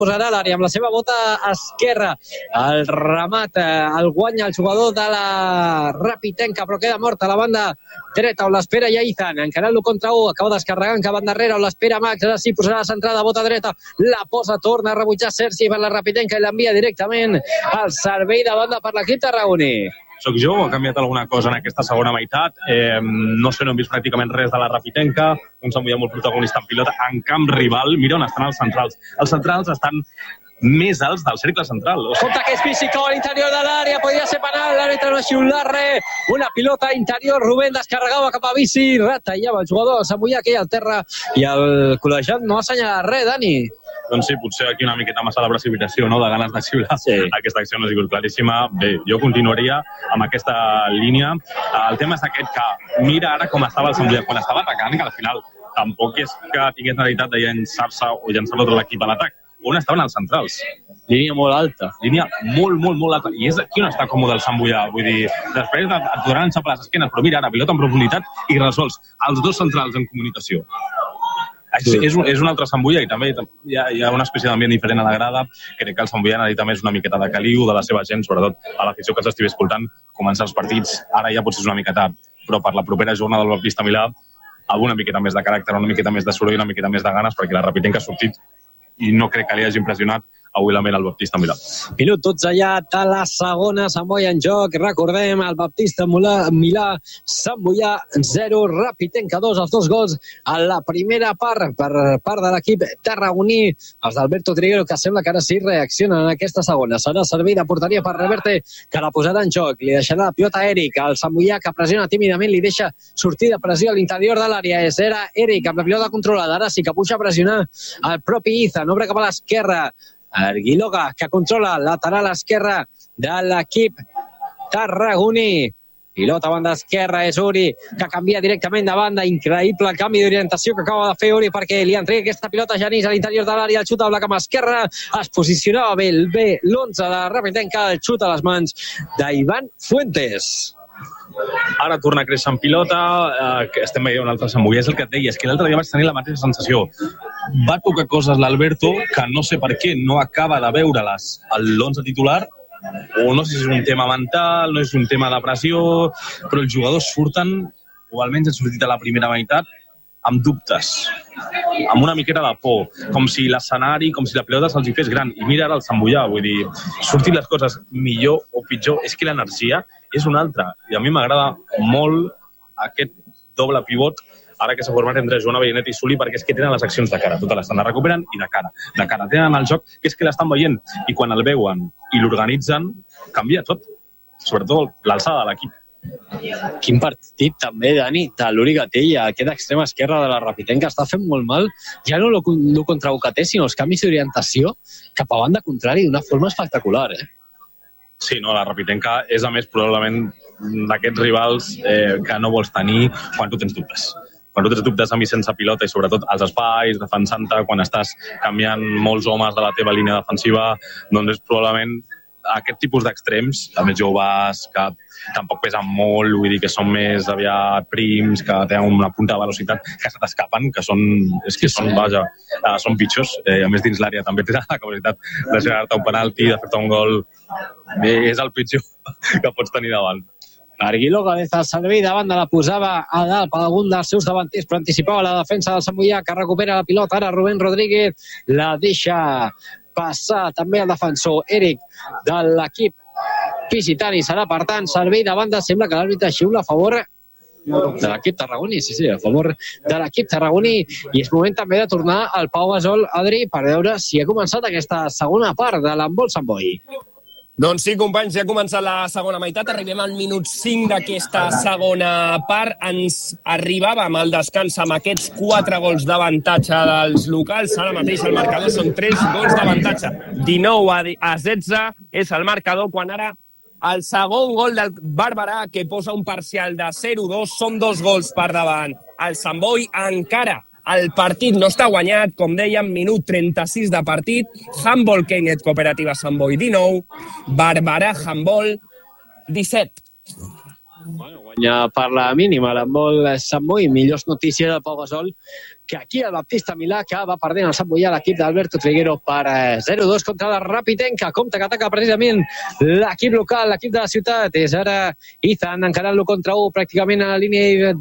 posarà a l'àrea amb la seva bota esquerra. El remat, el guanya el jugador de la Rapitenca, però queda mort a la banda dreta, on l'espera Yaizan, encarant-lo contra 1, acaba descarregant cap endarrere, on l'espera Max, ara sí posarà la centrada, bota dreta, la posa, torna a rebutjar Sergi per la Rapitenca i l'envia directament al servei de banda per l'equip tarragoní. Soc jo, ha canviat alguna cosa en aquesta segona meitat. No sé, no hem vist pràcticament res de la Rapitenca, un Sant Boià molt protagonista en pilota, en camp rival. Mira on estan els centrals. Els centrals estan més alts del cercle central. Compte que és físico a l'interior de l'àrea, podria ser penal, l'àrbitre no ha xiulat res. Una pilota interior, Rubén descarregava cap a bici, retallava el jugador del Sant Boià que hi ha al terra i el col·legiat no ha assenyalat res, Dani. Doncs sí, potser aquí una miqueta massa de precipitació, no? De ganes de xiular. Sí. Aquesta acció no ha sigut claríssima. Bé, jo continuaria amb aquesta línia. El tema és aquest, que mira ara com estava el Sant Boià quan estava atacant, que al final tampoc és que tingués necessitat de llençar-se o llençar tot l'equip a l'atac. On estaven els centrals? Línia molt alta. Línia molt alta. I és aquí on està còmode el Sant Boià. Vull dir, després et podran enxapar les esquenes, però mira ara, pilota en profunditat i resols els dos centrals en comunicació. Sí. És un altre Sant Boià i també hi ha una espècie d'ambient diferent a la grada. Crec que el Sant Boià necessita més una miqueta de caliu de la seva gent, sobretot a l'afició que s'estigui escoltant, començar els partits. Ara ja potser és una mica tard, però per la propera jornada del Baptista Milà alguna miqueta més de caràcter, una miqueta més de soroll, una miqueta més de ganes, perquè la Rapitenca ha sortit i no crec que li hagi impressionat avui la ment al Baptista Milà. Minut 12 ja de la segona, Sant Boià en joc. Recordem, el Baptista Milà, Sant Boià 0, Rapitenca 2, els dos gols a la primera part per part de l'equip tarragoní. Els d'Alberto Triguero, que sembla que ara sí reaccionen en aquesta segona. Serà servei de porteria per Reverte, que la posarà en joc. Li deixarà la pilota a Eric, el Sant Boià, que pressiona tímidament, li deixa sortir de pressió a l'interior de l'àrea. Era Eric amb la pilota controlada. Ara sí que puja a pressionar el propi Iza. Obre cap a l'esquerra. Arguiloga, que controla lateral esquerra de l'equip tarragoní. Pilota a banda esquerra, és Uri, que canvia directament de banda. Increïble canvi d'orientació que acaba de fer Uri, perquè li entrega aquesta pilota a Genís a l'interior de l'àrea. El xut amb la cama esquerra, es posicionava bé l'11 de Rapitenca, el xut a les mans d'Ivan Fuentes. Ara torna a créixer en pilota, estem veient un altre Sant Boià, és el que et deia, és que l'altre dia vaig tenir la mateixa sensació. Va tocar coses l'Alberto que no sé per què no acaba de veure-les a l'11 titular, o no sé si és un tema mental, no és un tema de pressió, però els jugadors surten, o almenys han sortit a la primera meitat, amb dubtes, amb una miqueta de por, com si l'escenari, com si la pilota se'ls hi fes gran. I mira ara el Sant Boià, vull dir, surtin les coses millor o pitjor, és que l'energia és una altra. I a mi m'agrada molt aquest doble pivot, ara que s'ha format entre Joan Avellanet i Suli, perquè és que tenen les accions de cara, totes les recuperen i de cara. De cara tenen el joc, que és que l'estan veient, i quan el veuen i l'organitzen, canvia tot, sobretot l'alçada de l'equip. Quin partit també, Dani, de l'Uri Gatell, aquest extrem esquerra de la Rapitenca està fent molt mal, ja no el contra Ucaté, sinó els canvis d'orientació cap a banda contrari d'una forma espectacular, Sí, no, la Rapitenca és, a més, probablement d'aquests rivals que no vols tenir quan tu tens dubtes. Quan tu tens dubtes amb i sense pilota i sobretot als espais, defensant-te, quan estàs canviant molts homes de la teva línia defensiva, doncs és probablement aquest tipus d'extrems, també joves, que tampoc pesen molt, vull dir que són més aviat prims, que tenen una punta de velocitat, que se t'escapen, que són pitjors. A més, dins l'àrea també tenen la capacitat de generar-te un penalti, de fer-te un gol. És el pitjor que pots tenir davant. Arguiloga des del servei de banda la posava a dalt per algun dels seus davanters, però anticipava la defensa del Sant Boià, que recupera la pilota. Ara Rubén Rodríguez la deixa passar també el defensor Eric de l'equip visitant i serà, per tant, servei de banda. Sembla que l'àrbitre xiula a favor de l'equip tarragoní, sí, a favor de l'equip tarragoní, i és moment també de tornar al Pau Gasol, Adri, per veure si ha començat aquesta segona part de l'handbol Sant Boi. Doncs sí, companys, ja ha començat la segona meitat. Arribem al minut 5 d'aquesta segona part. Ens arribàvem al descans amb aquests 4 gols d'avantatge dels locals. Ara mateix el marcador són 3 gols d'avantatge. 19-16 és el marcador, quan ara el segon gol del Barberà, que posa un parcial de 0-2, són 2 gols per davant. El Sant Boi encara el partit no està guanyat, com dèiem, minut 36 de partit. Handball Keynet Cooperativa Sant Boi 19, Barberà Handball 17. Bueno, guanya per la mínima l'handbol Sant Boi. Millors notícies de Pau Gasol que aquí el Baptista Milà, que va perdent el Sant Boià, l'equip d'Alberto Triguero per 0-2 contra la Rapitenca. Compte que ataca precisament l'equip local, l'equip de la ciutat. És ara Ethan encarant-lo contra 1 pràcticament a la línia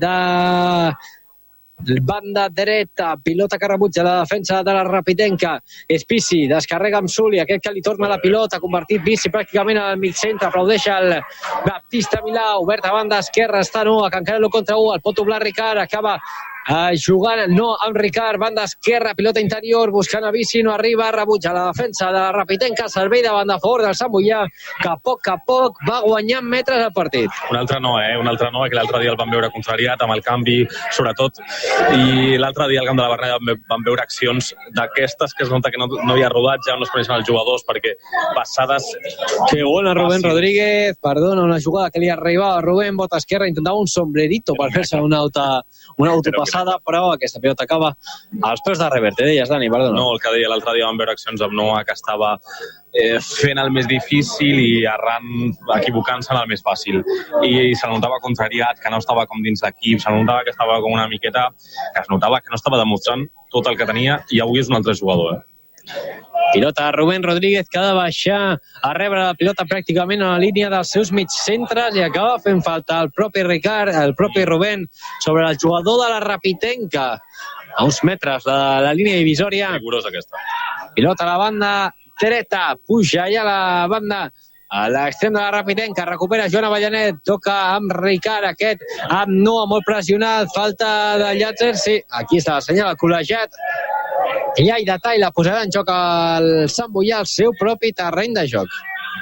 de banda dreta, pilota que rebutja la defensa de la Rapitenca. És Pissi, descarrega amb Suli, aquest que li torna la pilota, convertit Pissi pràcticament al mig centre, aplaudeix el Baptista Milà, obert a banda esquerra, està Noa, que encara-lo contra 1, el pot doblar Ricard, acaba jugant no amb Ricard, banda esquerra, pilota interior, buscant a Bici, no arriba, rebutja la defensa de la Rapitenca, servei de banda a favor del Sant Boià, que a poc va guanyant metres al partit. Un altre no, que l'altre dia el vam veure contrariat amb el canvi, sobretot, i l'altre dia al camp de la Berneda vam veure accions d'aquestes que es nota que no hi ha rodatge, no es coneixen els jugadors, perquè passades... Que bona Rubén Rodríguez, perdona, una jugada que li arribava a Rubén, bota esquerra, intentava un sombrerito per fer-se una autopassada, però aquesta pilota acaba als peus de Reverte. Deies, Dani, perdona. No, el que deia l'altre dia vam veure accions amb Noa que estava fent el més difícil i arran equivocant-se en el més fàcil. I se notava contrariat, que no estava com dins l'equip, se notava que estava com una miqueta, que es notava que no estava demostrant tot el que tenia, i avui és un altre jugador, Pilota de Rubén Rodríguez, que ha de baixar a rebre la pilota pràcticament a la línia dels seus mig centres i acaba fent falta el propi Ricard, el propi Rubén, sobre el jugador de la Rapitenca, a uns metres de la línia divisòria. Rigorosa aquesta. Pilota a la banda dreta, puja ja a la banda a l'extrem de la Rapitenca, recupera Joan Avellanet, toca amb Ricard, aquest amb Noa molt pressionat, falta de Llàtzer, sí, aquí està la senyal, el col·legiat, i hi ha detall, la posarà en joc el Sant Boià al seu propi terreny de joc.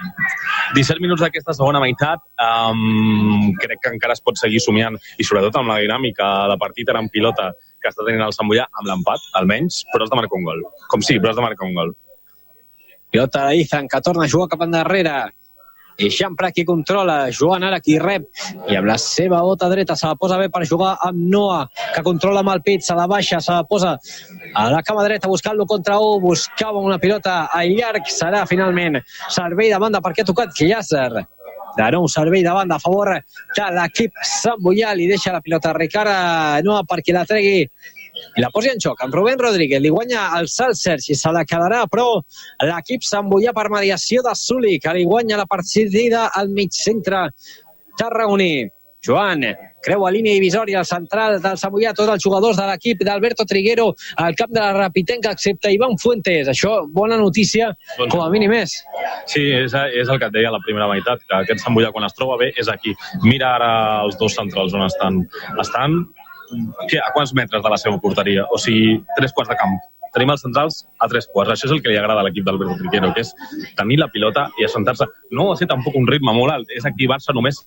17 minuts d'aquesta segona meitat, crec que encara es pot seguir somiant, i sobretot amb la dinàmica de partit en pilota que està tenint el Sant Boià, amb l'empat, almenys, però has de marcar un gol. Com sí, però has de marcar un gol. Pilota d'Ethan, que torna a jugar cap endarrere. I Xampra qui controla, Joan ara qui rep, i amb la seva bota dreta se la posa bé per jugar amb Noa, que controla amb el pit, se la baixa, se la posa a la cama dreta buscant-lo contra 1, buscava una pilota al llarg, serà finalment servei de banda perquè ha tocat Llàtzer. De nou servei de banda a favor de l'equip Sant Boià, li deixa la pilota a Ricard Noa perquè la tregui i la posi en xoc amb Rubén Rodríguez, li guanya el Salsers i se la quedarà, però l'equip Sant Boià per mediació de Suli, que li guanya la partida al mig centre tarragoní. Joan creua línia divisòria al central del Sant Boià, tots els jugadors de l'equip d'Alberto Triguero al camp de la Rapitenca, excepte Ivan Fuentes. Això, bona notícia, com a mínim és. Sí, és el que et deia a la primera meitat, que aquest Sant Boià quan es troba bé és aquí. Mira ara els dos centrals on estan. Estan a quants metres de la seva porteria? O sigui, 3 quarts de camp. Tenim els centrals a 3 quarts. Això és el que li agrada a l'equip d'Alberto Triguero, que és tenir la pilota i assentar-se. No ha de ser tampoc un ritme molt alt, és activar-se només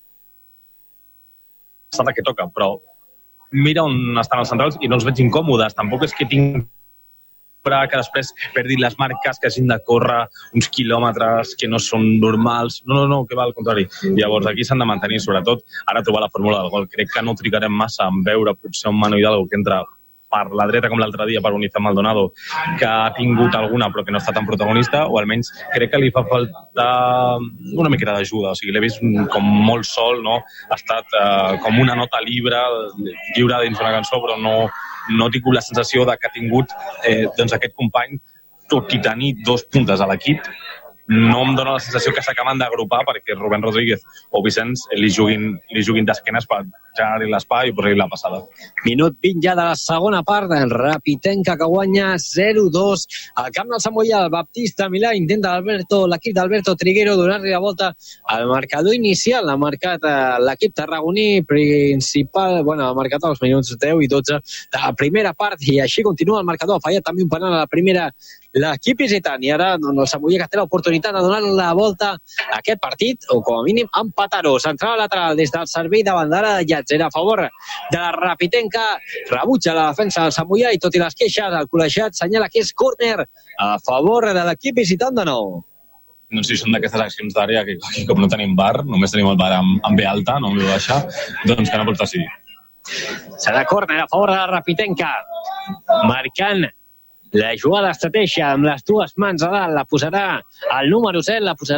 la que toca, però mira on estan els centrals i no els veig incòmodes. Tampoc és que tinc que després perdin les marques, que hagin de córrer uns quilòmetres que no són normals. No, que va al contrari. Llavors, aquí s'han de mantenir, sobretot, ara trobar la fórmula del gol. Crec que no trigarem massa en veure potser un Manu Hidalgo que entra per la dreta com l'altre dia per Uniza Maldonado, que ha tingut alguna però que no està tan protagonista, o almenys crec que li fa falta una miqueta d'ajuda. O sigui, l'he vist com molt sol, no? Ha estat com una nota lliure dins d'una cançó, però no tinc la sensació de que ha tingut aquest company, tot i tenir 2 puntes a l'equip, no em dóna la sensació que s'acaben d'agrupar perquè Rubén Rodríguez o Vicenç li juguin d'esquenes per generar-li l'espai i posar-li la passada. Minut 20 ja de la segona part, Rapitenca que guanya 0-2 al camp del Sant Boià. El Baptista Milà intenta l'equip d'Alberto Triguero donar-li la volta al marcador inicial. Ha marcat l'equip tarragoní principal, ha marcat als minuts 10 i 12 de la primera part i així continua el marcador. Ha fallat també un penal a la primera l'equip visitant i ara el Sant Boià que té l'oportunitat de donar la volta a aquest partit o com a mínim empatar-ho. Central lateral des del servei de bandera de Llàtzer a favor de la Rapitenca, rebutja la defensa del Sant Boià i tot i les queixes el col·legiat senyala que és córner a favor de l'equip visitant de nou. No sé si són d'aquestes accions d'àrea que com no tenim VAR, només tenim el VAR amb B alta, no amb B baixa, doncs que no pot decidir. Serà córner a favor de la Rapitenca, marcant la jugada d'estratègia amb les dues mans a dalt, la posarà el número 7, la posarà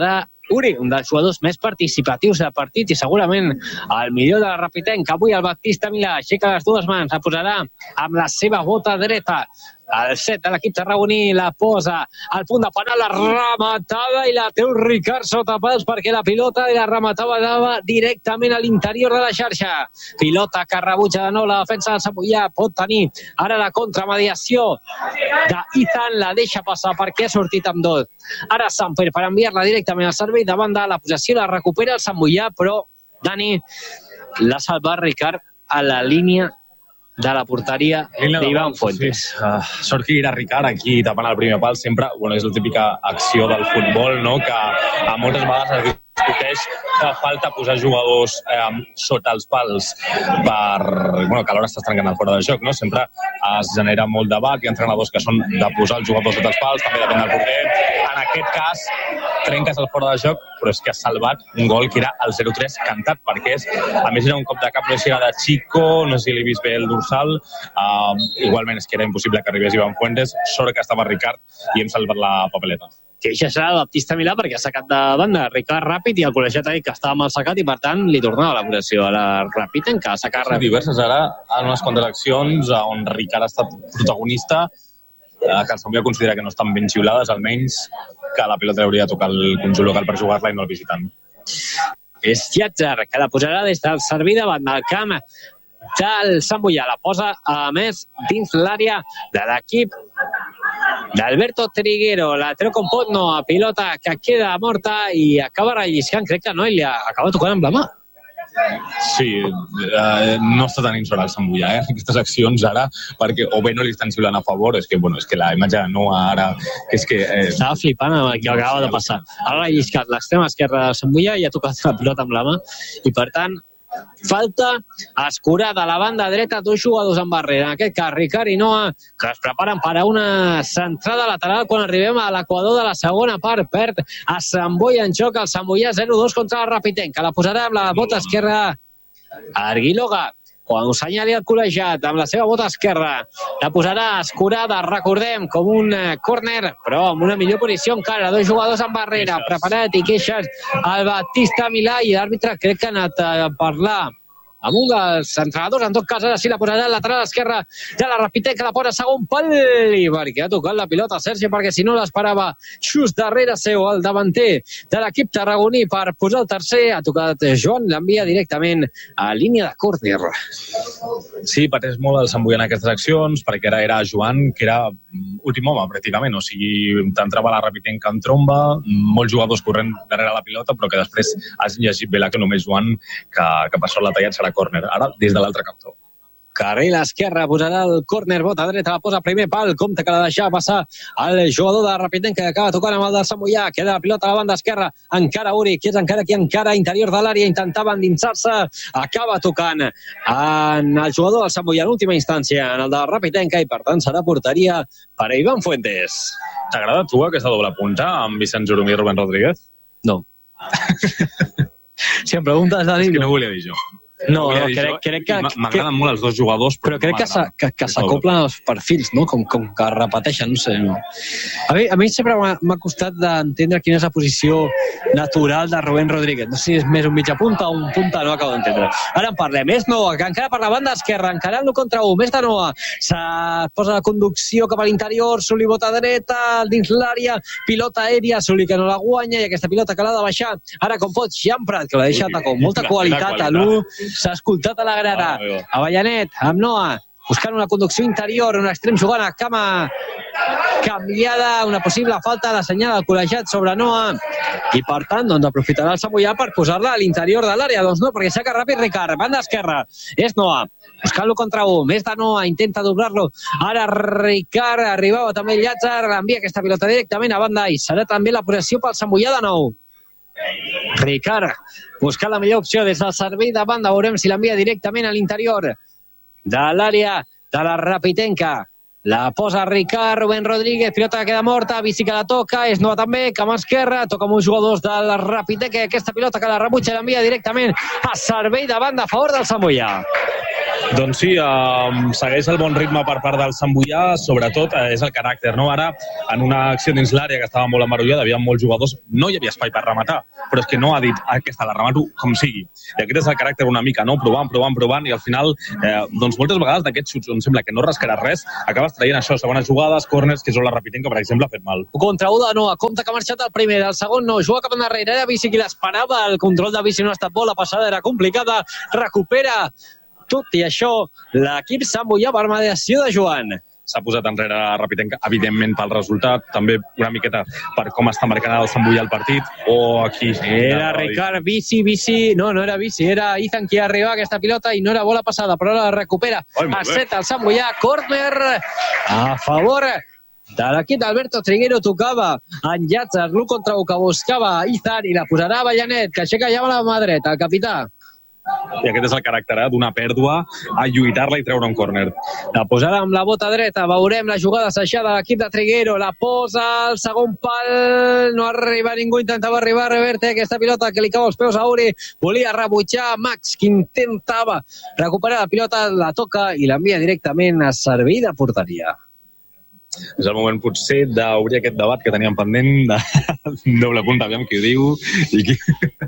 Uri, un dels jugadors més participatius del partit i segurament el millor de la Rapitenca. Avui el Baptista Milà aixeca les dues mans, la posarà amb la seva bota dreta. El set de l'equip tarragoní la posa al punt de penal, la rematada i la treu Ricard sota pals perquè la pilota i la rematava directament a l'interior de la xarxa. Pilota que rebutja de nou la defensa del Santboià, pot tenir ara la contramediació d'Ethan, la deixa passar perquè ha sortit amb dos. Ara Samper per enviar-la directament al servei de banda, la possessió la recupera el Santboià, però Dani l'ha salvat Ricard a la línia de la porteria d'Ivan Fuentes. Sí. Sort que era Ricard aquí tapant el primer pal sempre, és la típica acció del futbol, no? Que a moltes vegades es discuteix que falta posar jugadors sota els pals per, que alhora estàs trencant el fora de joc, no? Sempre es genera molt debat, hi ha entrenadors que són de posar els jugadors sota els pals, també depèn del porter. En aquest cas, trenques el fora de joc, però és que has salvat un gol que era el 0-3 cantat, perquè a més era un cop de cap, no sé si era de Chico, no sé si l'he vist bé el dorsal, igualment és que era impossible que arribés Ivan Fuentes, sort que estava Ricard i hem salvat la papeleta. Que això serà el Baptista Milà perquè ha sacat de banda Ricard ràpid i el col·legiat ha dit que estava mal sacat i per tant li tornava la possessió a la Rapitenca. Sí, diverses ara, en unes quantes accions on Ricard ha estat protagonista, que el Santboià considera que no estan ben xiulades, almenys que la pilota hauria de tocar el conjunt local per jugar-la i no el visitant. És Llàtzer, que la posarà des del servei davant del camp del Santboià. La posa, a més, dins l'àrea de l'equip d'Alberto Triguero. La treu com pot, no, a pilota que queda morta i acaba relliscant. Crec que no, i li acaba tocant amb la mà. Sí, no està tenint sort el Santboià, aquestes accions ara, perquè o bé no li estan xiulant a favor, és que la imatge de Noah ara... Estava flipant amb el que acaba de passar. Ara ha lliscat l'extrema esquerra del Santboià i ha tocat la pilota amb la mà, i per tant, falta escurada a la banda dreta, dos jugadors en barrera, en aquest cas Ricard i Noah, que es preparen per a una centrada lateral quan arribem a l'equador de la segona part. Perd a Santboià en joc, el Santboià 0-2 contra la Rapitenca, la posarà amb la bota esquerra Arguiloga, quan ho senyali el col·legiat amb la seva bota esquerra, la posarà escurada, recordem, com un córner, però amb una millor posició encara, dos jugadors en barrera, preparat i queixes el Baptista Milà, i l'àrbitre crec que ha anat a parlar amb un dels entrenadors. En tot cas, ara sí la posarà al lateral esquerra de la Rapitenca, la posa segon pal, i perquè ha tocat la pilota Sergi, perquè si no l'esperava just darrere seu el davanter de l'equip tarragoní per posar el tercer. Ha tocat Joan, l'envia directament a línia de córner. Sí, pateix molt el Santboià en aquestes accions, perquè ara era Joan, que era últim home, pràcticament. O sigui, t'entrava la Rapitenca en tromba, molts jugadors corrent darrere la pilota, però que després has llegit bé que només Joan, que per sort l'ha tallat, serà córner. Ara, des de l'altre cantó. Carril esquerra, posarà el córner, bota dreta, la posa primer pal, compte que la deixava passar el jugador de Rapitenca, que acaba tocant amb el del Santboià, queda la pilota a la banda esquerra, encara Uri, que és encara aquí, encara interior de l'àrea, intentava endinsar-se, acaba tocant en el jugador del Santboià en última instància, en el de Rapitenca, i per tant serà porteria per a Ivan Fuentes. T'agrada tu aquesta doble punta amb Vicent Joromí i Rubén Rodríguez? No. Si em preguntes, Dani... És que no volia dir jo. No, crec que... M'agraden molt els dos jugadors, però crec que s'acoplen els perfils, no? Com que repeteixen, no sé. No? A mi sempre m'ha costat d'entendre quina és la posició natural de Rubén Rodríguez. No sé si és més un mitja punta o un punta, no acabo d'entendre. Ara en parlem. És Noah, que encara per la banda esquerra, encarant-lo contra un. Més de Noah. Se posa la conducció cap a l'interior, Suli bota dreta, dins l'àrea, pilota aèria, Suli que no la guanya, i aquesta pilota que l'ha de baixar. Ara, com pot, Jean Prat, que l'ha deixat amb molta qualitat a l'1. S'ha escoltat a la grada. Avallanet, amb Noah, buscant una conducció interior, un extrem jugant a cama canviada, una possible falta de senyal del col·legiat sobre Noah, i per tant aprofitarà el Santboià per posar-la a l'interior de l'àrea. Doncs no, perquè saca ràpid Ricard, banda esquerra, és Noah, buscant-lo contra un, més de Noah, intenta doblar-lo, ara Ricard, arribava també Llàtzer, envia aquesta pilota directament a banda, i serà també la possessió pel Santboià de nou. Ricard buscant la millor opció des del servei de banda, veurem si l'envia directament a l'interior de l'àrea de la Rapitenca. La posa Ricard, Rubén Rodríguez, pilota que queda morta, Bici que la toca, és Noah també, cama esquerra, toca amb uns jugadors de la Rapitenca, aquesta pilota que la rebutja l'envia directament a servei de banda a favor del Santboià. Doncs sí, segueix el bon ritme per part del Sant Boià, sobretot és el caràcter, no? Ara, en una acció dins l'àrea que estava molt emarullada, hi havia molts jugadors, no hi havia espai per rematar, però és que no ha dit, aquesta la remato com sigui. I aquest és el caràcter una mica, no? Provant, i al final, doncs moltes vegades d'aquests xuts on sembla que no rascaràs res, acabes traient això, segones jugades, corners, que és on la Rapitenca, per exemple, ha fet mal. Contra Uda no, compte que ha marxat el primer, el segon no, juga cap endarrere, era Vici qui l'esperava, el control de Vici no ha estat bo, la passada era complicada, recupera. Tot i això, l'equip Sant Boià per mediació de Joan. S'ha posat enrere Rapitenca, evidentment pel resultat, també una miqueta per com està marcant el Sant Boià el partit, o aquí... Era Ricard, Vici, no era Vici, era Ethan qui arriba a aquesta pilota i no era bola passada, però ara la recupera. A 7 el Sant Boià, córner a favor de l'equip d'Alberto Triguero, tocava en Llàtzer, l'1 contra 1 que buscava Ethan i la posarà Avellanet, que aixeca ja la mà dreta, el capità. I aquest és el caràcter, d'una pèrdua a lluitar-la i treure un córner. La posarà amb la bota dreta, veurem la jugada assajada de l'equip de Triguero, la posa al segon pal, no arriba ningú, intentava arribar a Reverte, aquesta pilota que li cau als peus a Uri, volia rebutjar Max, que intentava recuperar la pilota, la toca i l'envia directament a servir de porteria. És el moment potser d'obrir aquest debat que teníem pendent de doble punt, aviam qui ho diu i qui...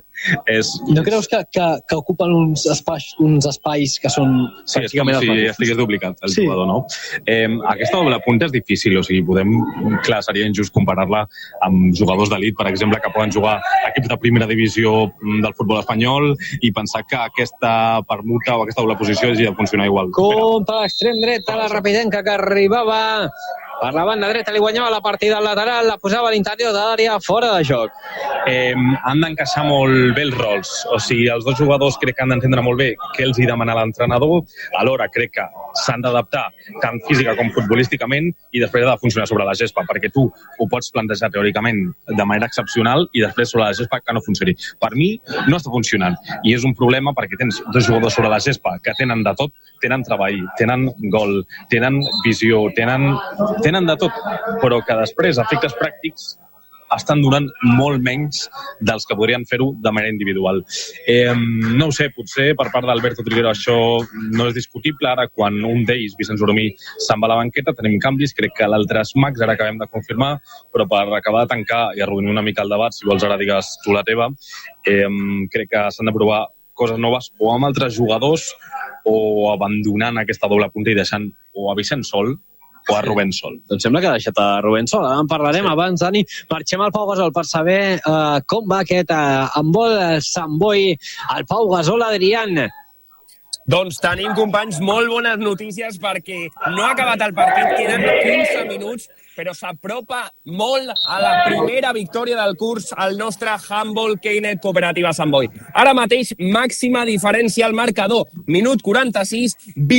No creus que ocupen uns espais que són pràcticament els mateixos? Sí, estigués duplicat el jugador, no? Aquesta doble punta és difícil, o sigui, clar, seria injust comparar-la amb jugadors d'elit, per exemple, que poden jugar equips de primera divisió del futbol espanyol i pensar que aquesta permuta o aquesta doble posició hagi de funcionar igual. Contra l'extrem dret a la Rapitenca que arribava per la banda dreta, li guanyava la partida al lateral, la posava a l'interior de l'àrea, fora de joc. Han d'encaixar molt bé els rols. O sigui, els dos jugadors crec que han d'entendre molt bé què els hi demana l'entrenador. Alhora crec que s'han d'adaptar tant física com futbolísticament i després ha de funcionar sobre la gespa, perquè tu ho pots plantejar teòricament de manera excepcional i després sobre la gespa que no funcioni. Per mi no està funcionant i és un problema perquè tens dos jugadors sobre la gespa que tenen de tot, tenen treball, tenen gol, tenen visió, tenen de tot, però que després, a efectes pràctics, estan donant molt menys dels que podrien fer-ho de manera individual. No ho sé, potser per part d'Alberto Triguero això no és discutible. Ara, quan un d'ells, Vicenç Oromí, se'n va a la banqueta, tenim canvis. Crec que l'altre és Max, ara acabem de confirmar, però per acabar de tancar i arrodonir una mica el debat, si vols ara digues tu la teva, crec que s'han de provar coses noves o amb altres jugadors o abandonant aquesta doble punta i deixant o a Vicenç Sol o a Rubén Sol. Doncs sembla que ha deixat a Rubén Sol. En parlarem abans, Dani. Marxem al Pau Gasol per saber com va aquest handbol Sant Boi. El Pau Gasol, Adrián. Doncs tenim, companys, molt bones notícies perquè no ha acabat el partit, queden 15 minuts, però s'apropa molt a la primera victòria del curs al nostre Handball Keynet Cooperativa Sant Boi. Ara mateix, màxima diferència al marcador. Minut 46,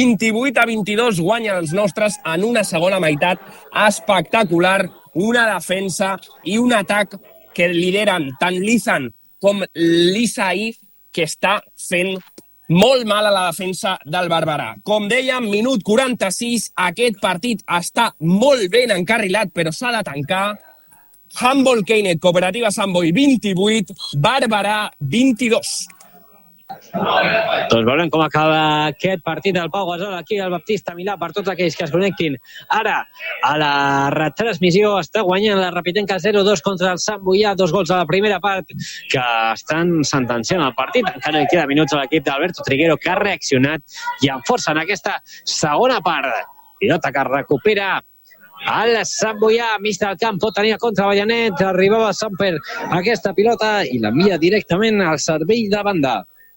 28-22 guanyen els nostres en una segona meitat espectacular, una defensa i un atac que lideren tant l'Izan com l'Isaí, que està fent molt mal a la defensa del Barberà. Com dèiem, minut 46, aquest partit està molt ben encarrilat, però s'ha de tancar. Handball Keynet Cooperativa Sant Boi 28, Barberà 22. Doncs veurem com acaba aquest partit del Pau Gasol aquí al Baptista Milà per tots aquells que es connectin. Ara, a la retransmissió està guanyant la Rapitenca 0-2 contra el Sant Boià, 2 gols a la primera part que estan sentenciant el partit. Encara li queda minuts a l'equip d'Alberto Triguero, que ha reaccionat i amb força en aquesta segona part. Pilota que recupera el Sant Boià, mig del camp, pot tenir a contra Avellanet, arribava Samper aquesta pilota i l'envia directament al servei de banda.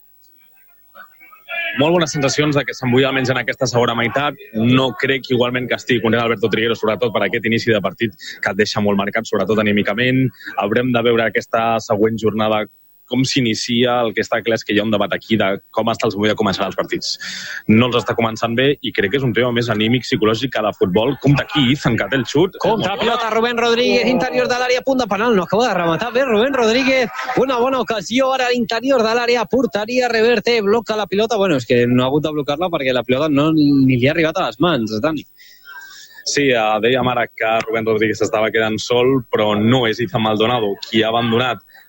Molt bones sensacions de que Sant Boià, almenys en aquesta segona meitat. No crec igualment que estigui content Alberto Triguero, sobretot per aquest inici de partit que et deixa molt marcat, sobretot anímicament. Haurem de veure aquesta següent jornada com s'inicia. El que està clar és que hi ha un debat aquí de com està el Sant Boià començant els partits. No els està començant bé i crec que és un tema més anímic, psicològic que de futbol. Compte aquí, Ethan, que té el xut. Contra pilota, Rubén Rodríguez, interior de l'àrea, punt de penal, no acaba de rematar bé Rubén Rodríguez, una bona ocasió ara a l'interior de l'àrea, porteria Reverte, bloca la pilota, bueno, és que no ha hagut de blocar-la perquè la pilota no ni li ha arribat a les mans, Dani. Sí, dèiem ara que Rubén Rodríguez estava quedant sol, però no és Ethan Maldonado qui ha abandonat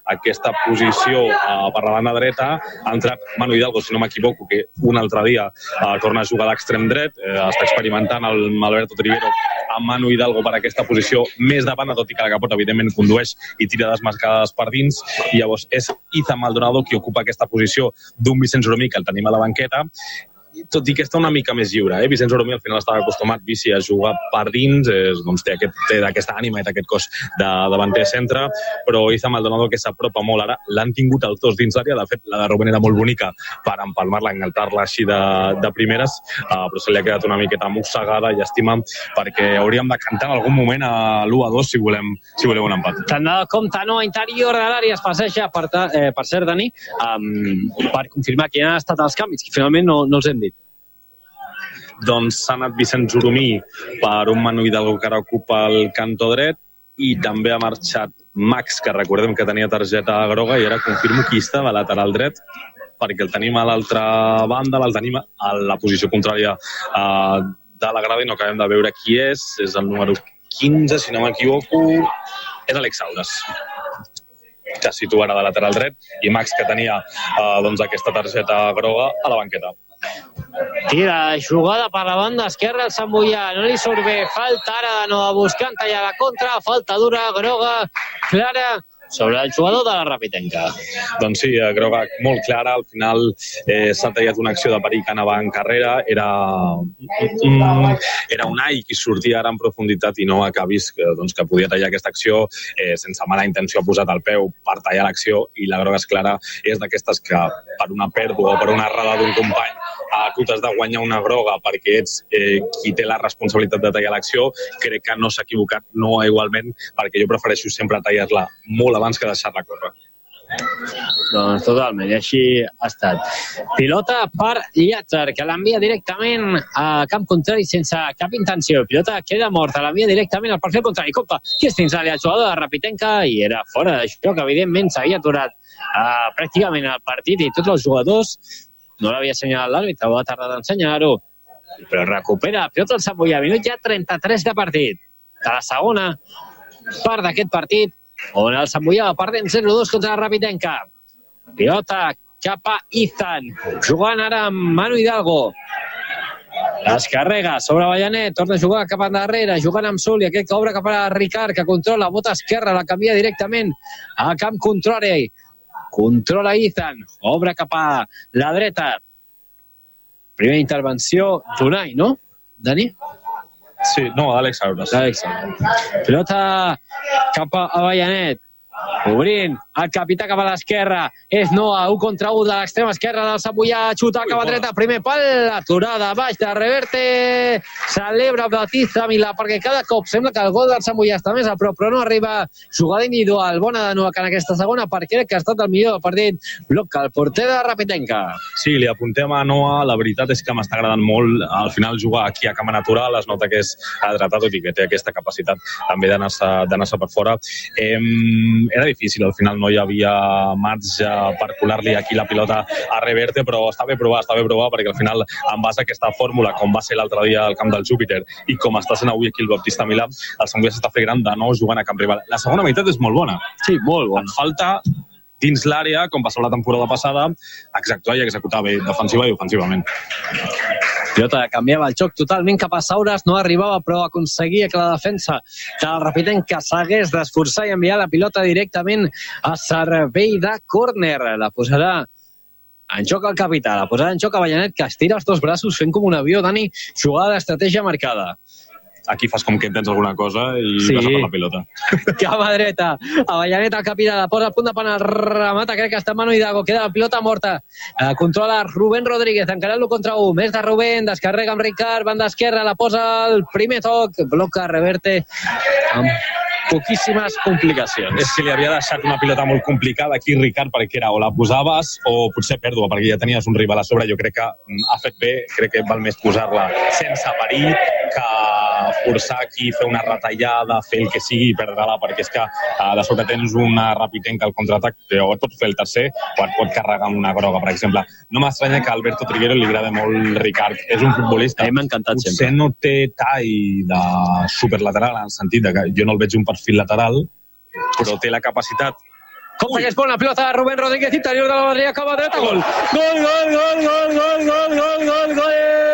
aquesta posició per la banda dreta. Ha entrat Manu Hidalgo, si no m'equivoco, que un altre dia torna a jugar d'extrem dret. Està experimentant el Alberto Triguero amb Manu Hidalgo per aquesta posició més de banda, tot i que la capota, evidentment, condueix i tira desmarcades per dins. I llavors és Izan Maldonado qui ocupa aquesta posició d'un Vicenç Oromí, que el tenim a la banqueta, tot i que està una mica més lliure. Vicenç Oromí al final estava acostumat, Vici, a jugar per dins, doncs té aquesta ànima i té aquest cos de davanter centre, però Izan Maldonado que s'apropa molt ara, l'han tingut els dos dins l'àrea, de fet la de Rubén era molt bonica per empalmar-la, engaltar-la així de primeres, però se li ha quedat una miqueta mossegada, llàstima, perquè hauríem de cantar en algun moment a l'1-2 si volem un empat. Tant de compte, no, a interior de l'àrea es passeja, per cert, Dani, per confirmar que han estat els canvis, que finalment no els hem dit. Doncs s'ha anat Vicenç Oromí per un Manu Hidalgo que ara ocupa el cantó dret i també ha marxat Max, que recordem que tenia targeta groga, i ara confirmo qui està de lateral dret, perquè el tenim a l'altra banda, el tenim a la posició contrària de la grada i no acabem de veure qui és el número 15, si no m'equivoco, és Alex Auras, que es situa ara de lateral dret, i Max, que tenia aquesta targeta groga, a la banqueta. Tira, jugada per la banda esquerra, el Sant Boià, no li surt bé, falta ara de nou, buscant tallar la contra, falta dura, groga, clara, sobre el jugador de la Rapitenca. Doncs sí, groga molt clara, al final s'ha tallat una acció de perill que anava en carrera, era un ai qui sortia ara en profunditat i no ha vist que podia tallar aquesta acció, sense mala intenció ha posat el peu per tallar l'acció, i la groga és clara, és d'aquestes que per una pèrdua o per una errada d'un company tu t'has de guanyar una groga perquè ets qui té la responsabilitat de tallar l'acció. Crec que no s'ha equivocat, no igualment, perquè jo prefereixo sempre tallar-la molt abans que deixar-la córrer. Doncs totalment, i així ha estat. Pilota per Llàtzer, que l'envia directament a camp contrari sense cap intenció. Pilota queda morta, l'envia directament al perfil contrari. Compte, que és dins l'àrea el jugador de Rapitenca i era fora d'això, que evidentment s'havia aturat pràcticament el partit i tots els jugadors. No l'havia assenyalat l'àrbitre, va tardar d'ensenyar-ho, però recupera pilota el Sant Boià, minut ja 33 de partit. De la segona part d'aquest partit, on el Sant Boià va perdent 0-2 contra la Rapitenca. Pilota cap a Izan, jugant ara amb Manu Hidalgo. Es carrega sobre Ballanet, torna a jugar cap endarrere, jugant amb Suli, aquest que obre cap a Ricard, que controla, bota esquerra, la canvia directament a camp contrari. Controla Izan, obre cap a la dreta. Primera intervenció d'Unai, no, Dani? Sí, no, d'Àlex Auras. Pilota cap a Ballanet. Obrint, el capità cap a l'esquerra. És Noa, 1 contra 1 de l'extrema esquerra del Sant Boià, xuta cap a dreta, primer pal, aturada baix de Reverte. Celebra Batista Milà, perquè cada cop sembla que el gol del Sant Boià està més a prop, però no arriba. Jugada individual, bona de Noa, que en aquesta segona part crec que ha estat el millor del partit. Bloca el porter de Rapitenca. Sí, li apuntem a Noa, la veritat és que m'està agradant molt al final jugar aquí a cama natural, es nota que és hidratat, tot i que té aquesta capacitat també d'anar-se per fora. Era difícil, al final no hi havia marge per colar-li aquí la pilota a Reverte, però està bé provar, perquè al final, en base a aquesta fórmula, com va ser l'altre dia al camp del Júpiter i com està sent avui aquí el Baptista Milà, el Sant Boià s'està fent gran de nou jugant a camp rival. La segona meitat és molt bona. Sí, molt bona. Et falta dins l'àrea, com passava la temporada passada, actuar i executar bé, defensiva i ofensivament. Pilota canviava el joc totalment cap a Sauras, no arribava, però aconseguia que la defensa de la Rapitenca s'hagués d'esforçar i enviar la pilota directament a servei de córner. La posarà en joc el capità, la posarà en joc a Ballanet, que estira els dos braços fent com un avió. Dani, jugada d'estratègia marcada. Aquí fas com que tens alguna cosa i vas a per la pilota. Cap a dreta. A Ballanet, el capità, la posa al punt de penal, remata, crec que està Manu Hidalgo, queda la pilota morta. Controla Rubén Rodríguez, encarant-lo contra 1. Més de Rubén, descarrega amb Ricard, banda esquerra, la posa al primer toc, bloca Reverte amb poquíssimes complicacions. És que li havia deixat una pilota molt complicada aquí, Ricard, perquè era o la posaves o potser pèrdua, perquè ja tenies un rival a sobre. Jo crec que ha fet bé, crec que val més posar-la sense perill que forçar aquí, fer una retallada, fer el que sigui i perdre-la, perquè és que de sobre tens una Rapitenca al contraatac, però et pot fer el tercer o et pot carregar amb una groga, per exemple. No m'estranya que a Alberto Triguero li agrada molt Ricard. És un futbolista. A mi m'ha encantat sempre. Potser no té tall de superlateral, en el sentit que jo no el veig un perfil lateral, però té la capacitat Compte que és bona pilota de Rubén Rodríguez, interior de la barrera, acaba dreta, gol. Gol, gol, gol, gol, gol, gol, gol, gol, gol.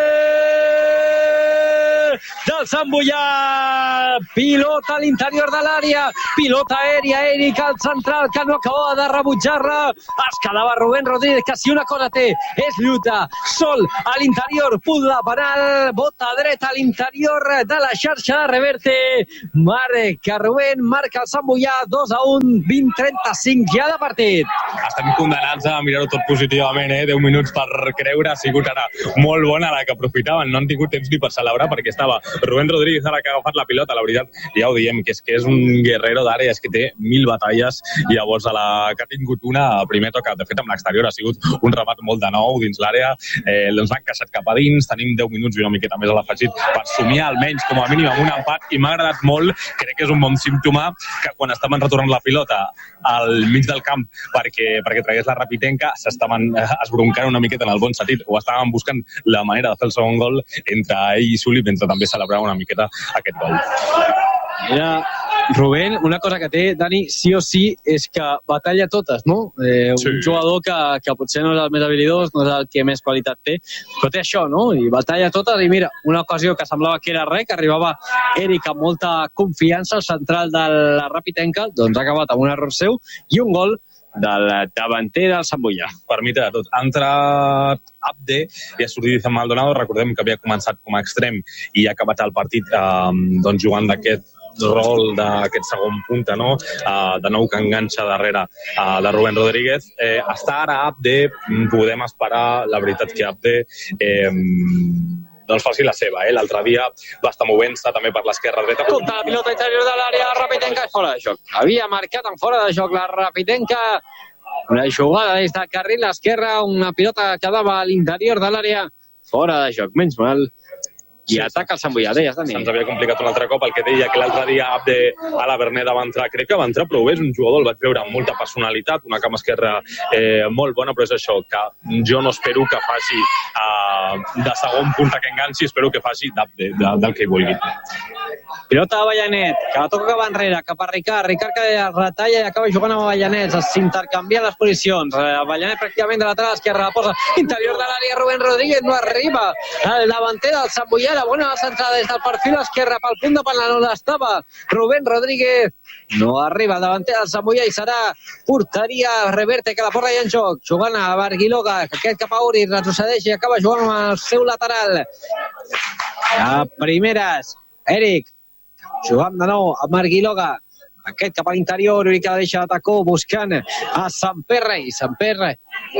Del Sant Boià, pilota a l'interior de l'àrea, pilota aèria, Eric al central, que no acabava de rebutjar-la, es quedava Rubén Rodríguez, que si una cosa té és lluita, sol a l'interior, punt de penal, bota dreta a l'interior de la xarxa de Reverte, marca Rubén, marca el Sant Boià, 2-1, 20-35 ja de partit. Estem condenats a mirar-ho tot positivament, 10 minuts per creure, ha sigut ara molt bona la que aprofitaven, no han tingut temps ni per celebrar perquè estava Rubén Rodríguez ara que ha agafat la pilota, la veritat, ja ho diem, que és un guerrero d'àrea, és que té 1000 batalles, i llavors a la que ha tingut una, a primer toca, de fet amb l'exterior ha sigut un remat molt de nou dins l'àrea, doncs l'han encaixat cap a dins, tenim 10 minuts i una miqueta més a l'afegit per somiar almenys com a mínim amb un empat, i m'ha agradat molt, crec que és un bon símptoma que quan estaven retornant la pilota al mig del camp perquè tragués la Rapitenca, s'estaven esbroncant una miqueta en el bon sentit, o estaven buscant la manera de fer el segon gol entre ell i Suli, mentre també celebrar una miqueta aquest gol. Mira, Rubén, una cosa que té, Dani, sí o sí, és que batalla totes, no? Sí. Un jugador que potser no és el més habilidós, no és el que més qualitat té, però té això, no? I batalla totes, i mira, una ocasió que semblava que era res, que arribava Eric amb molta confiança, al central de la Rapitenca, doncs ha acabat amb un error seu, i un gol del davanter del Sant Boià. Per mi té de tot. Ha entrat Abde i ha sortit Izan Maldonado. Recordem que havia començat com a extrem i ha acabat el partit doncs jugant d'aquest rol d'aquest segon punta, no? De nou que enganxa darrere de Rubén Rodríguez. Està ara Abde, podem esperar, la veritat que Abde doncs faci la seva, L'altre dia va estar movent-se també per l'esquerra dreta. Compte la pilota interior de l'àrea, Rapitenca és fora de joc. Havia marcat en fora de joc la Rapitenca. Una jugada des del carril esquerre, una pilota que quedava a l'interior de l'àrea, fora de joc, menys mal. I ataca el Sant Boià, deies, Dani. Se'ns havia complicat un altre cop, el que deia que l'altre dia Abde a la Verneda va entrar, crec que va entrar prou bé, és un jugador, el vaig veure amb molta personalitat, una cama esquerra molt bona, però és això, que jo no espero que faci de segon punta que enganxi, espero que faci d'Abde, del que hi vulgui. Pilota de Avellanet, que la toca cap enrere, cap a Ricard que retalla i acaba jugant amb Avellanet, s'intercanvien les posicions, Avellanet pràcticament de lateral esquerra, la posa interior de l'àrea, Rubén Rodríguez no arriba, el davanter del Sant Boià, la bona centrada des del perfil esquerre pel punt de penal on estava Rubén Rodríguez, no arriba el davanter del Sant Boià i serà porteria Reverte, que la porta ja en joc, jugant a Barguiloga, aquest cap a Uri, retrocedeix i acaba jugant amb el seu lateral. A primeres, Eric, jugant de nou a Barguiloga, aquest cap a l'interior, Uri que la deixa d'atacó, buscant a Samperra, i Samperra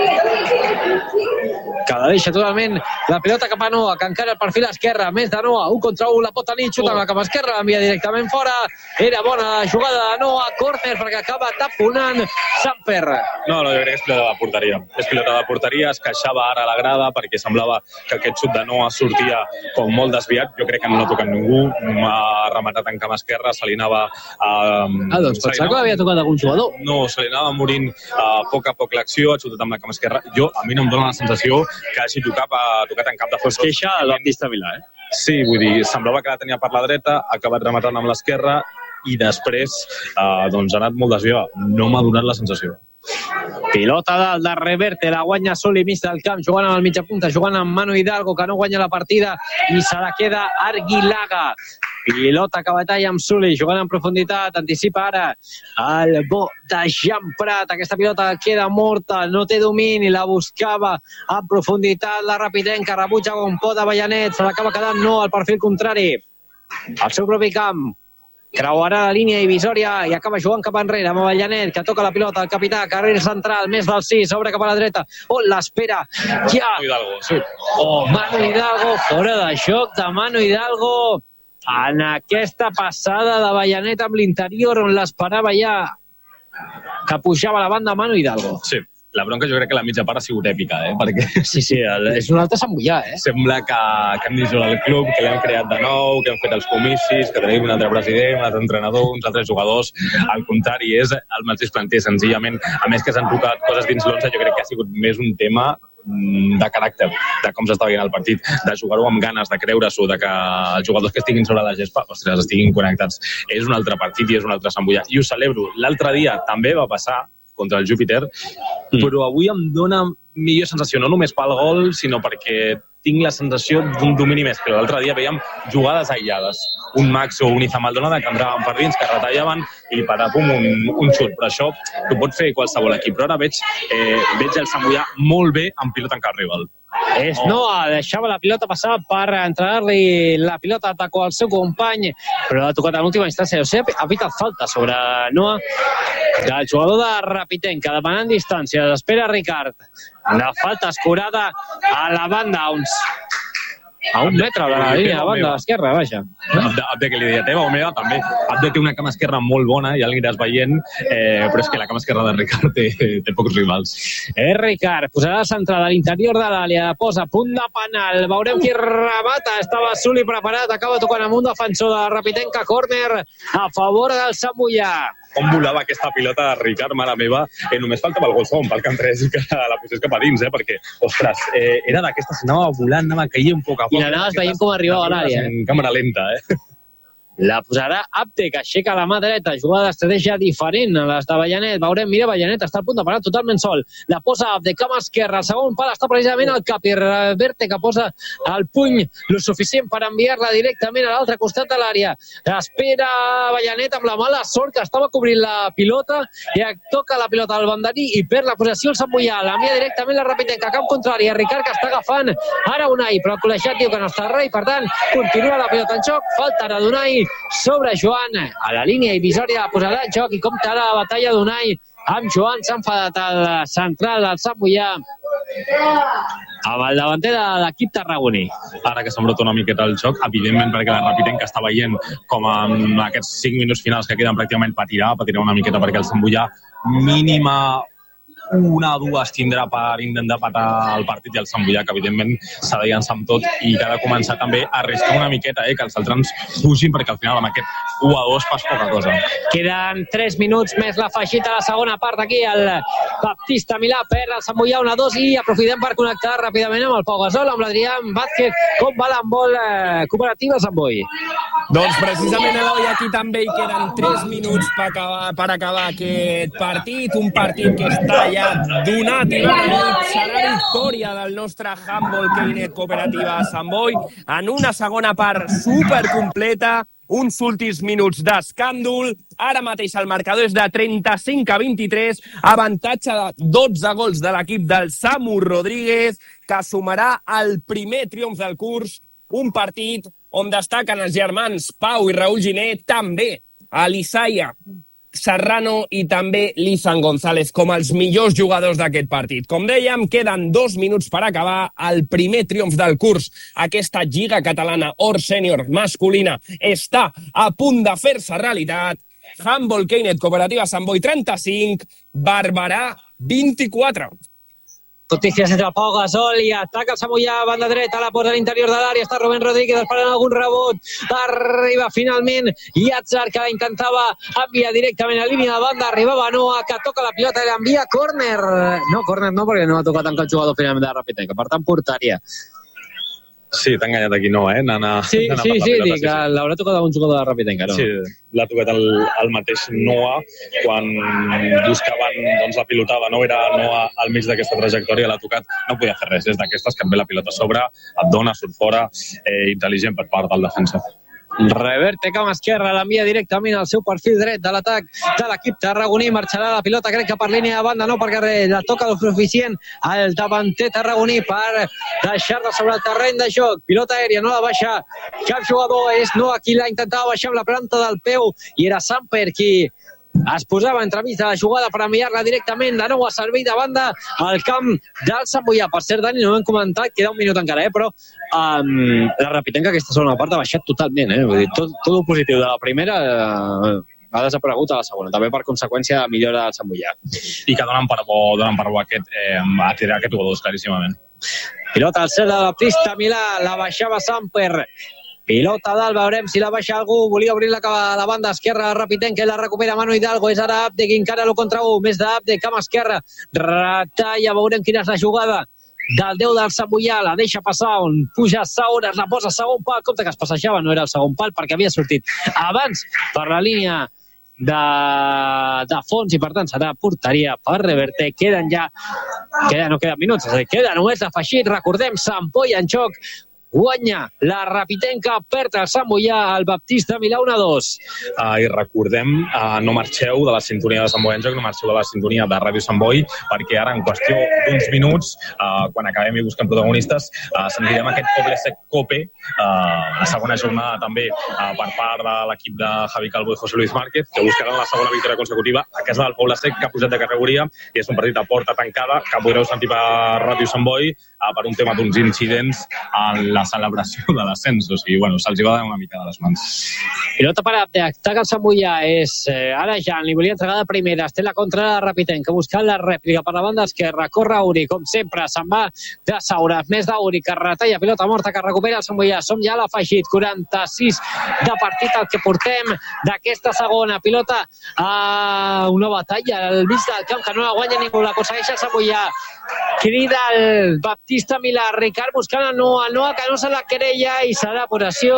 que la deixa totalment la pilota cap a Noa, que encara el perfil esquerre, més de Noa, 1 contra 1, la pot tenir, xuta amb la cap esquerra, l'envia directament fora, era bona la jugada de Noa, córner perquè acaba taponant Samperra. No, jo crec que és pilota de porteria. És pilota de porteria, es queixava ara a la grada perquè semblava que aquest xut de Noa sortia com molt desviat, jo crec que no l'ha tocat ningú, m'ha rematat en cama esquerra, se li anava... doncs pensava que l'havia tocat algun jugador. No, se li anava morint a poc l'acció, ha xutat amb la cama esquerra. A mi no em dóna la sensació que hagi tocat en cap de fons. Es queixa el Baptista Milà, Sí, vull dir, semblava que la tenia per la dreta, ha acabat rematant amb l'esquerra i després doncs ha anat molt desviat. No m'ha donat la sensació. Pilota dalt de Reverte, la guanya Soli mig del camp, jugant amb el mitja punta, jugant amb Manu Hidalgo, que no guanya la partida i se la queda Arguilaga. Pilota que batalla amb Suli, jugant en profunditat, anticipa ara el bo de Jean Prat. Aquesta pilota queda morta, no té domini, la buscava en profunditat la Rapitenca, rebutja com pot Avellanet, se l'acaba quedant no al perfil contrari. Al seu propi camp, creuarà la línia divisòria i acaba jugant cap enrere amb Avellanet, que toca la pilota, el capità, carril central, més del 6, obre cap a la dreta, on l'espera, ja! Hidalgo, sí. Manu Hidalgo, fora de joc de Manu Hidalgo, en aquesta passada d'Avellanet amb l'interior, on l'esperava ja, que pujava a la banda Manu Hidalgo. Sí. La bronca jo crec que la mitja part ha sigut èpica, perquè... Sí, és un altre Sant Boià, Sembla que hem dissolt el club, que l'hem creat de nou, que hem fet els comicis, que tenim un altre president, un altre entrenador, uns altres jugadors. Al contrari, és el mateix planter, senzillament. A més que s'han tocat coses dins l'11, jo crec que ha sigut més un tema de caràcter, de com s'està veient el partit, de jugar-ho amb ganes, de creure-s'ho, de que els jugadors que estiguin sobre la gespa, ostres, estiguin connectats. És un altre partit i és un altre Sant Boià. I ho celebro. L'altre dia també va passar contra el Júpiter, però avui em dona millor sensació, no només pel gol, sinó perquè tinc la sensació d'un domini més, que l'altre dia veiem jugades aïllades. Un Max o un Izam Aldona que entraven per dins, que retallaven i patapum, un xut. Però això ho pot fer qualsevol equip. Però ara veig el Sant Boià molt bé en pilota en cap rival. Noah deixava la pilota passar per entregar-li la pilota a taco al seu company, però l'ha tocat en última instància. O sigui, ha pitat falta sobre Noah del jugador de Rapitenca, demanant distància. Espera Ricard. La falta escurada a la banda, a un metre de la línia de banda esquerra, vaja. Abde, que li deia teva o meva, també. Abde té una cama esquerra molt bona, ja l'aniràs veient, però és que la cama esquerra de Ricard té pocs rivals. Ricard posarà centrada a l'interior de l'àrea, posa punt de penal, veurem qui remata, estava Suli preparat, acaba tocant amb un defensor de Rapitenca, córner a favor del Sant Boià. Com volava aquesta pilota de Ricard, mare meva, només faltava el gol segon pel que entrés i que la posés cap a dins, perquè, ostres, era d'aquestes, anava volant, anava caient un poc a poc. I l'anaves veient com arribava a l'àrea. En càmera lenta, La posarà Abde, que aixeca la mà dreta, jugada d'estratègia diferent a les de Ballanet. Veurem, mira, Ballanet està a punt de parar totalment sol. La posa Abde, cama esquerra, el segon pal està precisament al Capir. Verte, que posa el puny lo suficient per enviar-la directament a l'altre costat de l'àrea. Espera Ballanet amb la mala sort que estava cobrint la pilota i toca la pilota al banderí i perd la possessió el Sant Boià. L'envia directament la Rapitenca, camp contrari. Ricard, que està agafant ara Unai, però el col·legiat diu que no està res i, per tant, continua la pilota en joc. Falta ara d'Unai sobre Joan a la línia divisòria, posarà en joc i compta la batalla d'Unai amb Joan. S'ha enfadat el central del Sant Boià amb el davanter de l'equip tarragoní. Ara que s'embrota una miqueta el joc, evidentment perquè la Rapitenca està veient com en aquests 5 minuts finals que queden pràcticament patirà una miqueta perquè el Sant Boià mínima una o dues tindrà per intentar patar el partit i el Sant Boià, que evidentment s'ha de llançar amb tot i que ha de començar també a arriscar una miqueta, que els altres fugin, perquè al final amb aquest 1-2 fas poca cosa. Queden 3 minuts més l'afegit a la segona part aquí. El Baptista Milà perd el Sant Boià 1-2 i aprofitem per connectar ràpidament amb el Pau Gasol, amb l'Adrián Vázquez. Com va l'handbol cooperativa Sant Boi? Doncs precisament, Eloi, aquí també hi queden 3 minuts per acabar aquest partit. Un partit que està ja donat i beneït. Serà victòria del nostre Handball Keinet Cooperativa Sant Boi en una segona part supercompleta. Uns últims minuts d'escàndol. Ara mateix el marcador és de 35-23, avantatge de 12 gols de l'equip del Samu Rodríguez, que sumarà el primer triomf del curs. Un partit on destaquen els germans Pau i Raül Giner, també Elisaia Serrano i també Lizan González com els millors jugadors d'aquest partit. Com dèiem, queden 2 minuts per acabar el primer triomf del curs. Aquesta Lliga Catalana Or Sènior masculina està a punt de fer-se realitat. Handball Keinet Cooperativa Sant Boi 35, Barberà 24. Notícies entre el Pau Gasol i ataca el Sant Boià, banda dreta, la posa a l'interior de l'àrea, està Rubén Rodríguez esperant algun rebot, arriba finalment Yatzar, que la intentava enviar directament a línia de banda, arribava Noah, que toca la pilota i l'envia córner. No, córner no, perquè no ha tocat en cap jugador finalment de Rapitenca, per tant portaria. Sí, t'ha enganyat aquí, no, Nana. Sí, dic que l'haurà tocat un jugador de Rapitenca, no? Sí, l'ha tocat el mateix Noah quan buscaven la pilotava, no? Era Noah al mig d'aquesta trajectòria, l'ha tocat, no podia fer res, és d'aquestes que et ve la pilota a sobre, et dona, surt fora, intel·ligent per part del defensa. Reverte cama esquerra, l'envia directament al seu perfil dret de l'atac de l'equip tarragoní. Marxarà la pilota, crec que per línia de banda no, perquè la toca lo suficient al davanter tarragoní per deixar-la sobre el terreny de joc. Pilota aèria, no la baixa cap jugador, és Noah qui la intentava baixar amb la planta del peu i era Samper qui es posava entremig de la jugada per enviar-la directament de nou a servei de banda al camp del Sant Boià. Per cert, Dani, no ho hem comentat, queda un minut encara, però la Rapitenca aquesta segona part ha baixat totalment, Vull dir, tot el positiu de la primera ha desaparegut a la segona, també per conseqüència de millora del Sant Boià. I que donen per bo aquest jugador, claríssimament. Pilota al cel de la pista, Milà, la baixava Samper. Pilota dalt, veurem si la baixa algú. Volia obrir-la a la banda esquerra Rapitenca i la recupera Manu Hidalgo. És ara Abde qui encara l'1 contra 1. Més d'Abde, cama esquerra. Retalla, veurem quina és la jugada del 10 del Sant Boià. La deixa passar on puja Saures, la posa segon pal. Compte que es passejava, no era el segon pal perquè havia sortit abans per la línia de fons i per tant serà porteria per Reverte. No queden minuts, queda només afegit. Recordem, Sant Boi en joc, guanya la Rapitenca, perd el Sant Boià, el Baptista Milà 1-2. I recordem, no marxeu de la sintonia de Sant Boi en joc, no marxeu de la sintonia de Ràdio Sant Boi, perquè ara en qüestió d'uns minuts, quan acabem i busquem protagonistes, sentirem aquest Poblesec Cope, la segona jornada també per part de l'equip de Javi Calvo i José Luis Márquez, que buscaran la segona victòria consecutiva a casa del Poblesec, que ha pujat de categoria, i és un partit a porta tancada que podreu sentir per Ràdio Sant Boi per un tema d'uns incidents en la celebració de l'ascens. O sigui, bueno, se'ls va dar una mica de les mans. Pilota per ataca el Sant Boià, és ara Jan, li volia entregar de primera, té la contra de Rapitenca, buscant la rèplica per la banda esquerra, corre Uri, com sempre, se'n va de Saura, més d'Uri, que retalla, pilota morta, que recupera el Sant Boià, som ja a l'afegit, 46 de partit el que portem d'aquesta segona, pilota a una batalla al mig del camp, que no la guanya ningú, l'aconsegueix el Sant Boià, crida el Baptista Milà, Ricard buscant a Noa, que no se la querella, i serà possessió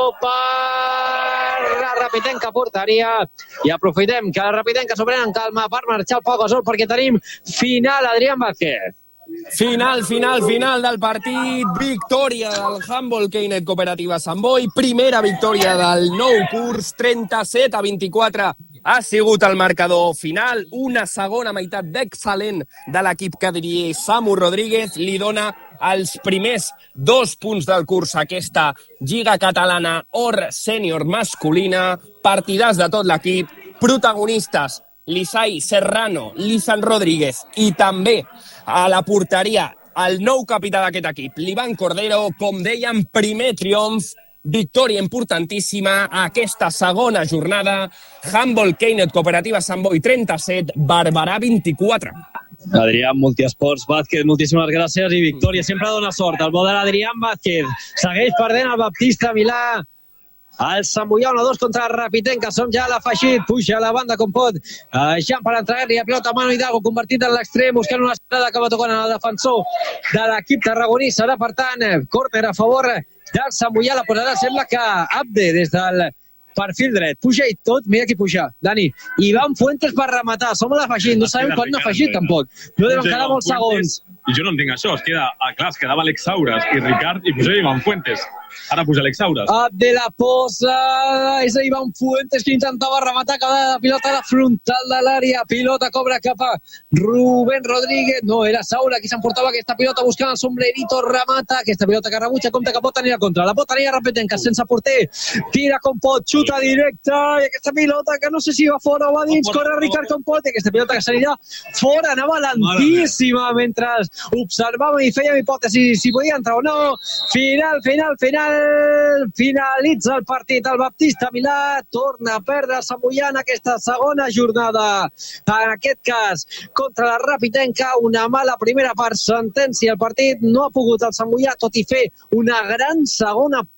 per la Rapitenca, porteria, i aprofitem que la Rapitenca s'ho pren en calma per marxar al Pau Gasol, perquè tenim final, Adrián Vázquez. Final del partit, victòria del Handball Keynet Cooperativa Sant Boi, primera victòria del nou curs, 37-24 ha sigut el marcador final, una segona meitat d'excel·lent de l'equip que diria Samu Rodríguez, li dona els primers 2 punts del curs a aquesta Lliga Catalana Or Sènior masculina, partidars de tot l'equip, protagonistes Lisai Serrano, Lisan Rodríguez i també a la porteria el nou capità d'aquest equip, l'Ivan Cordero, com dèiem, primer triomf, victòria importantíssima a aquesta segona jornada, Handball Keynet Cooperativa Sant Boi 37, Barberà 24. Adrián Multiesports Vázquez, moltíssimes gràcies i victòria sempre dona sort. El bo de l'Adrián Vázquez, segueix perdent el Baptista Milà. El Sant Boià 1-2 contra el Rapitenca, som ja a l'afegit, puja a la banda com pot, Jean per entregar-li a pilota a Manu Hidalgo, convertit en l'extrem, buscant una estrada que va tocant al defensor de l'equip tarragoní, serà per tant córner a favor del Sant Boià, la posarà, sembla que Abde des del perfil dret, puja i tot, mira qui puja, Dani, Ivan Fuentes per rematar, som a l'afegit, no sabem quan n'ha afegit tampoc, no deuen quedar molts segons. Jo no entenc això, es quedava Alex Saures i Ricard i posava Ivan Fuentes. Ara puja Alex Saures. De la posa, és Ivan Fuentes que intentava rematar, cada pilota a la frontal de l'àrea, pilota cobra cap a Rubén Rodríguez, no, era Saura qui s'emportava aquesta pilota buscant el sombrerito, remata, aquesta pilota que rebutja, compte que pot tenir a contra, la pot tenir a Rapitenca sense porter, tira com pot, xuta directa, i aquesta pilota que no sé si va fora o va dins, corre Ricard com pot, i aquesta pilota que s'anirà fora, anava lentíssima mentre observàvem i fèiem hipòtesis si podia entrar o no. Finalitza el partit. El Baptista Milà torna a perdre Sant Boià en aquesta segona jornada. En aquest cas, contra la Rapitenca, una mala primera part, sentència el partit. No ha pogut el Sant Boià, tot i fer una gran segona